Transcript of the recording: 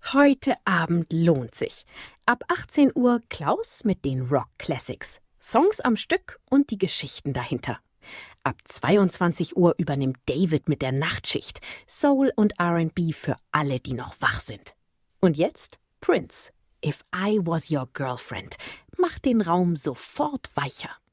Heute Abend lohnt sich. Ab 18 Uhr Klaus mit den Rock Classics. Songs am Stück und die Geschichten dahinter. Ab 22 Uhr übernimmt David mit der Nachtschicht. Soul und R&B für alle, die noch wach sind. Und jetzt Prince. If I Was Your Girlfriend. Macht den Raum sofort weicher.